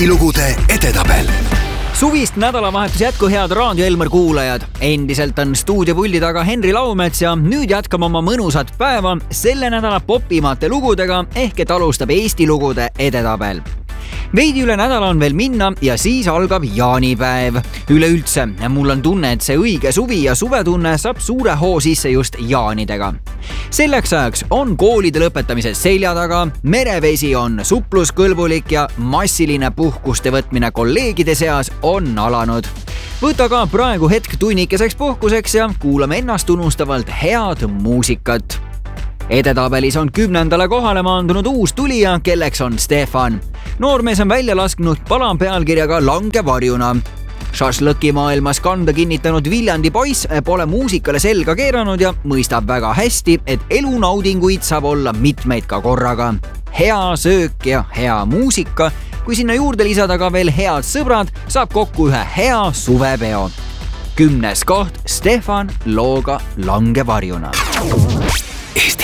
Eesti lugude edetabel. Suvist nädalavahetus jätku head Raadio Elmar kuulajad. Endiselt on stuudiopuldi taga Henri Laumets ja nüüd jätkame oma mõnusat päeva selle nädala popimate lugudega ehk et alustab Eesti lugude edetabel. Veidi üle nädala on veel minna ja siis algab jaanipäev. Üleüldse, mul on tunne, et see õige suvi ja suvetunne saab suure hoo sisse just jaanidega. Selleks ajaks on koolide lõpetamise selja taga, merevesi on supluskõlbulik ja massiline puhkuste võtmine kolleegide seas on alanud. Võta ka praegu hetk tunnikeseks puhkuseks ja kuulame ennast unustavalt head muusikat. Edetabelis on 10. kohale maandunud uus tulija, kelleks on Stefan. Noormees on välja lasknud pala pealkirjaga Lange varjuna. Šašlõki maailmas kanda kinnitanud Viljandi poiss pole muusikale selga keeranud ja mõistab väga hästi, et elunaudinguid saab olla mitmeid ka korraga. Hea söök ja hea muusika, kui sinna juurde lisada ka veel head sõbrad, saab kokku ühe hea suvepeo. 10. koht Stefan looga Lange varjuna. Eesti